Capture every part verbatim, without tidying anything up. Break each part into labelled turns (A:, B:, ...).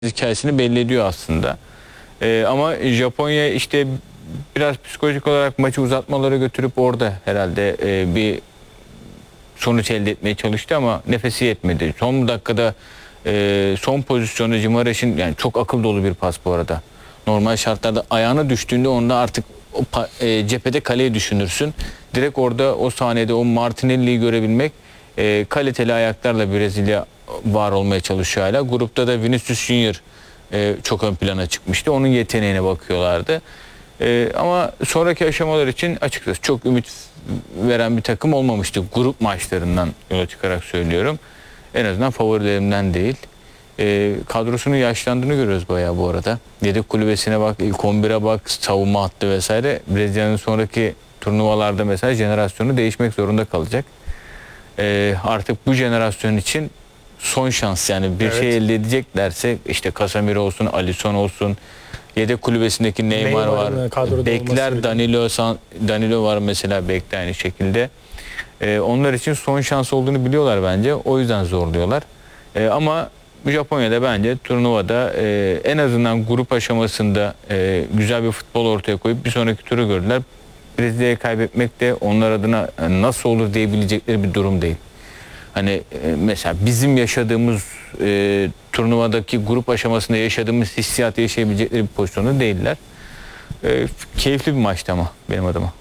A: hikayesini belli ediyor aslında. Ee, ama Japonya işte biraz psikolojik olarak maçı uzatmalara götürüp orada herhalde e, bir sonuç elde etmeye çalıştı ama nefesi yetmedi. Son dakikada e, son pozisyonu Cimareş'in, yani çok akıl dolu bir pas bu arada. Normal şartlarda ayağına düştüğünde onda artık o e, cephede kaleyi düşünürsün. Direkt orada o saniyede o Martinelli'yi görebilmek, e, kaliteli ayaklarla Brezilya var olmaya çalışıyor hala. Grupta da Vinicius Junior e, çok ön plana çıkmıştı. Onun yeteneğine bakıyorlardı. E, ama sonraki aşamalar için açıkçası çok ümit veren bir takım olmamıştı. Grup maçlarından yola çıkarak söylüyorum. En azından favorilerimden değil. E, kadrosunun yaşlandığını görüyoruz bayağı bu arada. Yedek kulübesine bak, ilk on bire bak, savunma hattı vesaire. Brezilya'nın sonraki turnuvalarda mesela jenerasyonu değişmek zorunda kalacak. E, artık bu jenerasyon için son şans, yani bir evet. şey elde edeceklerse işte Casemiro olsun, Alisson olsun, yedek kulübesindeki Neymar, Neymar var, bekler Danilo, Danilo var mesela, bekle aynı şekilde. Ee, onlar için son şans olduğunu biliyorlar bence, o yüzden zorluyorlar. Ee, ama Japonya'da bence turnuvada e, en azından grup aşamasında e, güzel bir futbol ortaya koyup bir sonraki turu gördüler. Brezilya'yı kaybetmek de onlar adına nasıl olur diyebilecekleri bir durum değil. Hani e, mesela bizim yaşadığımız e, turnuvadaki grup aşamasında yaşadığımız hissiyatı yaşayabilecekleri bir pozisyonda değiller. E, keyifli bir maçtı ama benim adıma.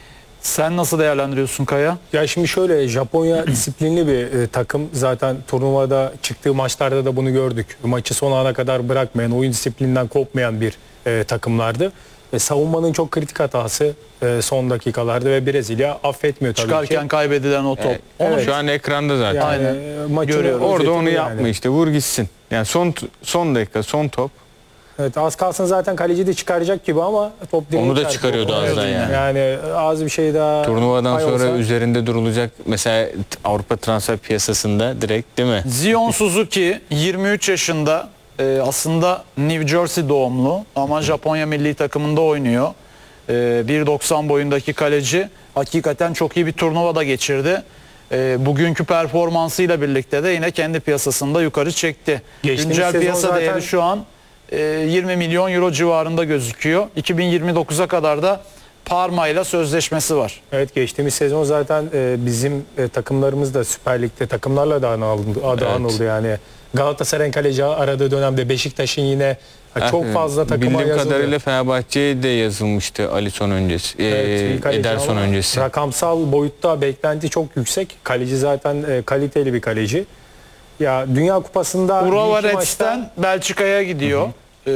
B: Sen nasıl değerlendiriyorsun Kaya?
C: Ya şimdi şöyle, Japonya disiplinli bir e, takım. Zaten turnuvada çıktığı maçlarda da bunu gördük. Maçı son ana kadar bırakmayan, oyun disiplininden kopmayan bir e, takımlardı. E, savunmanın çok kritik hatası e, son dakikalarda ve Brezilya affetmiyor tabii
B: Çıkarken
C: ki.
B: Çıkarken kaybedilen o top.
A: Evet,
B: Evet.
A: Şu an ekranda zaten.
C: Yani,
B: Aynen.
C: Görüyoruz.
A: Orada onu
C: yani.
A: yapma işte, vur gitsin. Yani son son dakika, son top.
C: Evet, az kalsın zaten kaleci de çıkaracak gibi ama top direğe
A: Onu da
C: çarptı.
A: çıkarıyordu
C: O-
A: azdan yani.
C: Yani az bir şey daha
A: Turnuvadan
C: pay
A: sonra
C: olsa-
A: üzerinde durulacak mesela Avrupa transfer piyasasında direkt, değil mi?
B: Zion Suzuki yirmi üç yaşında, e, aslında New Jersey doğumlu ama Japonya milli takımında oynuyor. E, bir doksan boyundaki kaleci hakikaten çok iyi bir turnuva da geçirdi. E, bugünkü performansıyla birlikte de yine kendi piyasasında yukarı çekti.
C: Geçtiğimiz
B: Güncel
C: sezon
B: piyasa
C: zaten-
B: değeri şu an e, yirmi milyon euro civarında gözüküyor. iki bin yirmi dokuza kadar da Parma ile sözleşmesi var.
C: Evet, geçtiğimiz sezon zaten e, bizim e, takımlarımız da Süper Lig'de takımlarla da anıldı, adı
A: Evet.
C: anıldı yani. Galatasaray'ın kaleci aradığı dönemde Beşiktaş'ın yine e, çok fazla takıma
A: Bildiğim
C: yazıldı.
A: kadarıyla Fenerbahçe'ye de yazılmıştı Alisson öncesi,
C: Evet,
A: e,
C: bir kaleci
A: Ederson
C: ama
A: öncesi.
C: Rakamsal boyutta beklenti çok yüksek. Kaleci zaten e, kaliteli bir kaleci. Ya Dünya Kupası'nda
B: Urawa
C: bir iki
B: Reds'ten
C: maçta-
B: Belçika'ya gidiyor. Ee,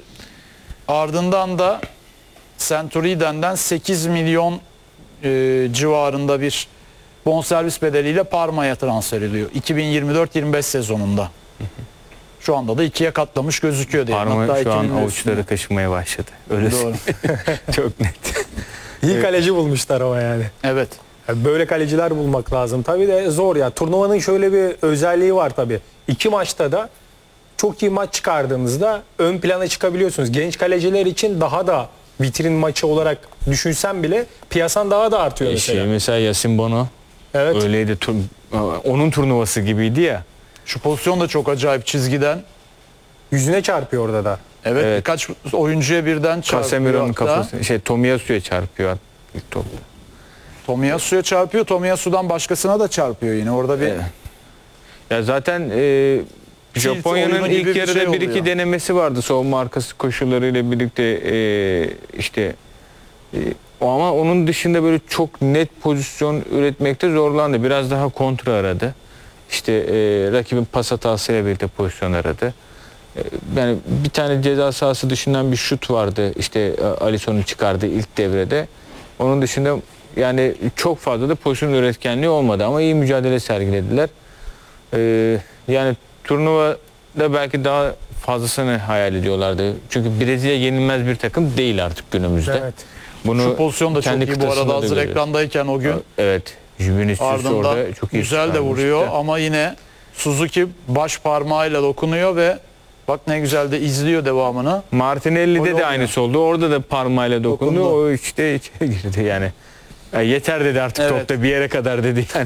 B: ardından da Centuriden'den sekiz milyon e, civarında bir bonservis bedeliyle Parma'ya transfer ediliyor. iki bin yirmi dört yirmi beş sezonunda. Şu anda da ikiye katlamış gözüküyor diye.
A: Parma
B: Hatta
A: şu an
B: iki bin
A: avuçları kaşımaya başladı. Öyle
B: Doğru.
A: çok net.
C: iyi kaleci bulmuşlar ama yani.
B: Evet.
C: Yani böyle kaleciler bulmak lazım. Tabii de zor ya. Turnuvanın şöyle bir özelliği var tabii. İki maçta da çok iyi maç çıkardığınızda ön plana çıkabiliyorsunuz. Genç kaleciler için daha da vitrin maçı olarak düşünsem bile piyasan daha da artıyor
A: E,
C: mesela.
A: Şey, mesela Yasin Bono
C: Evet.
A: öyleydi. Tur, onun turnuvası gibiydi ya.
B: Şu pozisyon da çok acayip çizgiden.
C: Yüzüne çarpıyor orada da.
B: Evet,
A: Evet.
B: birkaç oyuncuya birden çarpıyor.
A: Casemiro'nun
B: hatta.
A: kafası, şey Tomiyasu'ya çarpıyor ilk topta.
B: Tomiyasu'ya çarpıyor. Tomiyasu'dan başkasına da çarpıyor yine. Orada bir
A: Evet. Ya zaten e, Japonya'nın
B: oyunu gibi
A: ilk
B: bir
A: yarıda
B: şey
A: bir iki
B: oluyor.
A: denemesi vardı savunma arkası koşullarıyla birlikte, e, işte e, o ama onun dışında böyle çok net pozisyon üretmekte zorlandı. Biraz daha kontra aradı. İşte e, rakibin pas hatasıyla birlikte pozisyon aradı. E, yani bir tane ceza sahası dışından bir şut vardı. İşte e, Alisson'un çıkardığı ilk devrede. Onun dışında yani çok fazla da pozisyon üretkenliği olmadı ama iyi mücadele sergilediler. Ee, yani turnuvada belki daha fazlasını hayal ediyorlardı. Çünkü Brezilya yenilmez bir takım değil artık günümüzde.
C: Evet.
A: Bunu
B: şu pozisyon da çok
A: kendi
B: iyi bu
A: kıtasında
B: arada
A: da
B: hazır
A: görüyoruz.
B: ekrandayken o gün.
A: Evet. Vinicius
B: Ardından
A: orada çok iyi
B: güzel de
A: çıkarmıştı.
B: vuruyor ama yine Suzuki baş parmağıyla dokunuyor ve bak ne güzel de izliyor devamını.
A: Martinelli'de
C: Gol
A: de
C: olmuyor.
A: aynısı oldu. Orada da parmağıyla dokundu.
C: Dokundu.
A: O işte içeri girdi yani. Ya yeter dedi artık,
B: Evet.
A: topta bir yere kadar dedi yani.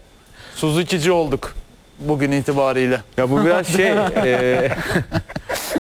B: Suzuki'ci olduk bugün itibariyle.
A: Ya bu biraz şey e,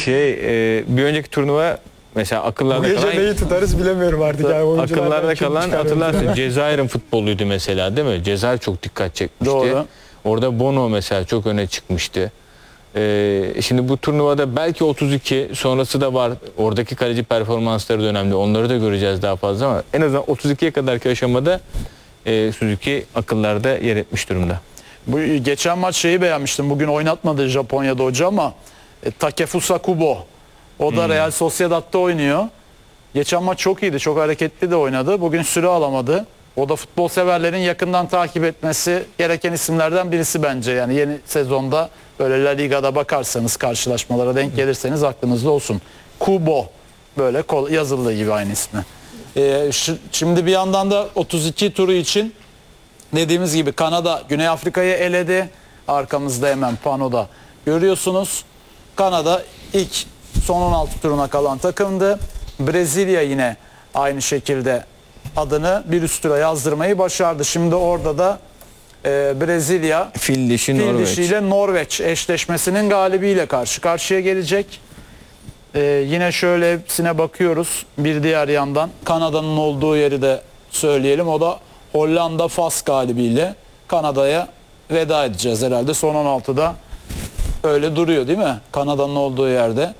A: Şey e, bir önceki turnuva mesela
C: Bu
A: akıllarda
C: gece
A: kalan
C: neyi tutarız bilemiyorum artık. Yani oyunculardan
A: akıllarda
C: kim
A: kalan
C: çıkar
A: hatırlarsın Cezayir'in futboluydu mesela, değil mi? Cezayir çok dikkat çekmişti.
B: Doğru.
A: Orada Bono mesela çok öne çıkmıştı. Ee, şimdi bu turnuvada belki otuz iki sonrası da var. Oradaki kaleci performansları da önemli. Onları da göreceğiz daha fazla ama en azından otuz ikiye kadarki aşamada e, Suzuki akıllarda yer etmiş durumda.
B: Bu geçen maç şeyi beğenmiştim. Bugün oynatmadı Japonya'da hoca ama e, Takefusa Kubo. O da Real Sociedad'da oynuyor. Geçen maç çok iyiydi. Çok hareketli de oynadı. Bugün süre alamadı. O da futbol severlerin yakından takip etmesi gereken isimlerden birisi bence. Yani yeni sezonda böyle La Liga'da bakarsanız, karşılaşmalara denk gelirseniz aklınızda olsun. Kubo, böyle kol, yazıldığı gibi aynı ismi. Ee, ş- şimdi bir yandan da otuz iki turu için dediğimiz gibi Kanada Güney Afrika'yı eledi. Arkamızda hemen panoda görüyorsunuz. Kanada ilk son on altı turuna kalan takımdı. Brezilya yine aynı şekilde adını bir üst tura yazdırmayı başardı. Şimdi orada da e, Brezilya
A: Fil dişi
B: Fil
A: Norveç.
B: dişiyle Norveç eşleşmesinin galibiyle karşı karşıya gelecek. Ee, yine şöyle hepsine bakıyoruz. Bir diğer yandan Kanada'nın olduğu yeri de söyleyelim. O da Hollanda Fas galibiyle Kanada'ya veda edeceğiz herhalde. Son on altıda öyle duruyor değil mi? Kanada'nın olduğu yerde.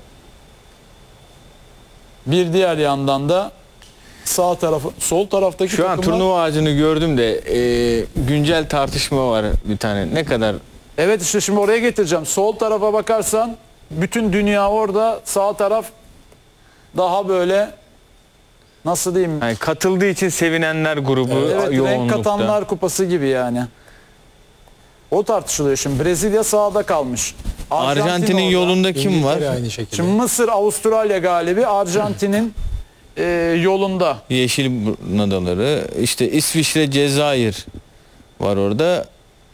B: Bir diğer yandan da sağ tarafı, sol taraftaki
A: Şu an
B: takımlar-
A: turnuva ağacını gördüm de e, güncel tartışma var bir tane. Ne kadar
B: Evet işte şimdi oraya getireceğim. Sol tarafa bakarsan bütün dünya orada, sağ taraf daha böyle nasıl diyeyim?
A: yani katıldığı için sevinenler grubu
B: Evet, renk
A: yoğunlukta.
B: katanlar kupası gibi yani. O tartışılıyor şimdi. Brezilya sağda kalmış. Arjantin
A: Arjantin'in
B: orada.
A: yolunda kim var?
C: İngiltere aynı şekilde.
B: Şimdi Mısır, Avustralya galibi. Arjantin'in e, yolunda.
A: Yeşil adaları, işte İsviçre, Cezayir var orada.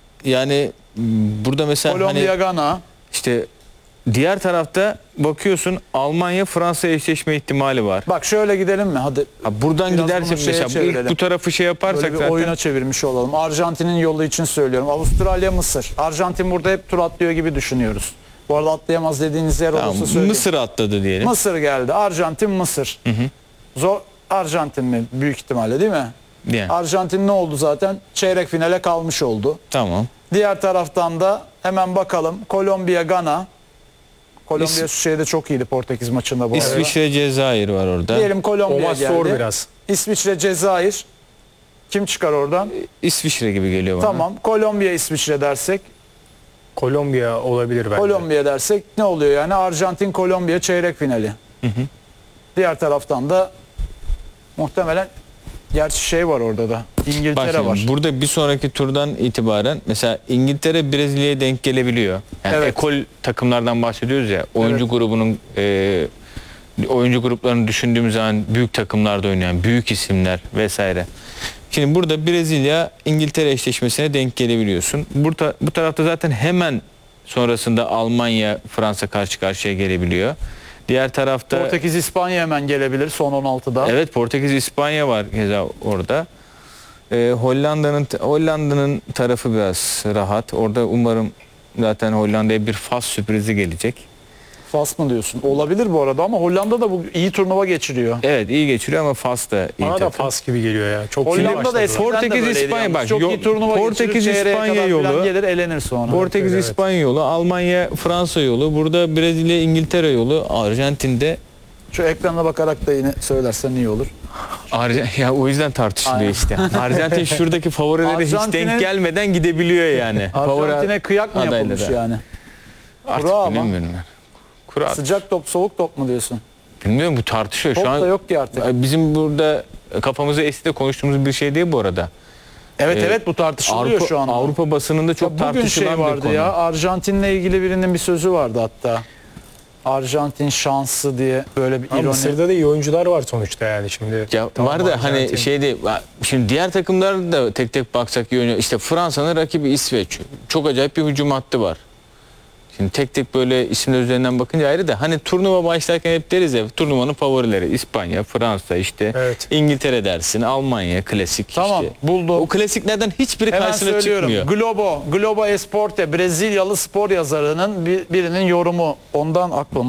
A: Yani burada mesela
B: Kolombiya,
A: hani
B: Gana.
A: işte diğer tarafta bakıyorsun Almanya Fransa eşleşme ihtimali var.
B: Bak şöyle gidelim mi? Hadi
A: Ha, buradan
B: Biraz
A: gidersin
B: bunu şeye
A: mesela bu, ilk
B: çevirelim.
A: bu tarafı şey yaparsak
B: böyle bir
A: zaten
B: oyuna çevirmiş olalım. Arjantin'in yolu için söylüyorum. Avustralya, Mısır. Arjantin burada hep tur atlıyor gibi düşünüyoruz. Bu arada atlayamaz dediğiniz yer
A: tamam,
B: olursa söyleyeyim.
A: Mısır atladı diyelim.
B: Mısır geldi. Arjantin, Mısır. Zor Arjantin mi? Büyük ihtimalle değil mi?
A: Yani,
B: Arjantin ne oldu zaten? Çeyrek finale kalmış oldu.
A: tamam.
B: Diğer taraftan da hemen bakalım. Kolombiya, Gana. Kolombiya
A: İs-
B: şu şeyde çok iyiydi Portekiz maçında bu arada.
A: İsviçre, Cezayir var orada.
B: Diyelim
C: O
B: Kolombiya
C: maç
B: geldi.
C: zor biraz.
B: İsviçre, Cezayir. Kim çıkar oradan?
A: İsviçre gibi geliyor bana.
B: Tamam. Kolombiya, İsviçre dersek.
C: Kolombiya olabilir bence.
B: Kolombiya dersek ne oluyor yani? Arjantin, Kolombiya çeyrek finali. Diğer taraftan da muhtemelen gerçi şey var orada da.
A: Bak
B: İngiltere
A: şimdi,
B: var.
A: burada bir sonraki turdan itibaren mesela İngiltere Brezilya'ya denk gelebiliyor. Yani
B: Evet.
A: ekol takımlardan bahsediyoruz ya. Oyuncu
B: Evet.
A: grubunun e, oyuncu gruplarını düşündüğümüz zaman büyük takımlarda oynayan büyük isimler vesaire. Şimdi burada Brezilya İngiltere eşleşmesine denk gelebiliyorsun. Burada bu tarafta zaten hemen sonrasında Almanya Fransa karşı karşıya gelebiliyor. Diğer tarafta
B: Portekiz, İspanya hemen gelebilir son on altıda.
A: evet Portekiz, İspanya var keza orada. Ee, Hollanda'nın Hollanda'nın tarafı biraz rahat. Orada umarım zaten Hollanda'ya bir Fas sürprizi gelecek.
B: Fas mı diyorsun? Olabilir bu arada ama Hollanda da bu iyi turnuva geçiriyor.
A: Evet iyi geçiriyor ama Fas da iyi
C: Bana da
A: takım.
C: Fas gibi geliyor ya. Çok iyi
B: Hollanda da
C: başladılar.
B: eskiden de
A: Portekiz,
B: böyleydi
A: İspanya
B: yalnız.
A: bak,
B: Çok
A: yol-
B: iyi turnuva
A: Portekiz,
B: geçirir, çeyreğe
A: İspanya
B: kadar falan
A: yolu-
B: gelir elenir sonra.
A: Portekiz,
C: Evet.
A: İspanya yolu, Almanya, Fransa yolu, burada Brezilya, İngiltere yolu, Arjantin'de
B: Şu ekrana bakarak da yine söylersen iyi olur.
A: Arja- ya o yüzden tartışılıyor
B: Aynen.
A: işte. Arjantin şuradaki favorileri hiç
B: Arjantin'e-
A: denk gelmeden gidebiliyor yani.
B: Arjantin'e kıyak mı yapılmış
A: adaylara.
B: yani?
A: Artık
B: Kura ama.
A: bilemiyorum ben. Kura.
B: Sıcak top, soğuk top mu diyorsun?
A: Bilmiyorum, bu tartışıyor.
B: Top
A: Şu an
B: da yok ki artık.
A: bizim burada kafamıza esti de konuştuğumuz bir şey değil bu arada.
B: Evet
A: Ee,
B: evet bu tartışılıyor
A: Avrupa,
B: şu anda.
A: Avrupa basınında çok
B: Ya bugün
A: tartışılan
B: şey
A: bir
B: vardı
A: konu.
B: ya. Arjantin'le ilgili birinin bir sözü vardı hatta. Arjantin şansı diye böyle bir
C: Ama
B: ironi.
C: Mısır'da da iyi oyuncular var sonuçta yani şimdi.
A: Ya
C: Tamam,
A: var da hani
C: Arjantin.
A: şeyde şimdi diğer takımlar da tek tek baksak iyi oynuyor. İşte Fransa'nın rakibi İsveç. Çok acayip bir hücum hattı var. Şimdi tek tek böyle isimler üzerinden bakınca ayrı da hani turnuva başlarken hep deriz ya turnuvanın favorileri İspanya, Fransa işte
C: Evet.
A: İngiltere dersin, Almanya klasik
B: Tamam
A: işte.
B: buldum.
A: O klasiklerden hiçbiri
B: Hemen
A: karşısına
B: söylüyorum.
A: çıkmıyor.
B: Globo, Globo Esporte Brezilyalı spor yazarının bir- birinin yorumu. Ondan aklım